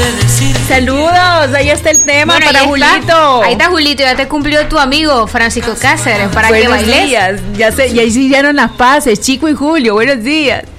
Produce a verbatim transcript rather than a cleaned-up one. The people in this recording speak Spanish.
Saludos, ahí está el tema bueno, para ahí Julito. Está. Ahí está Julito, ya te cumplió tu amigo Francisco Cáceres para buenos que bailes. días, ya se, ya hicieron las paces, Chico y Julio, buenos días.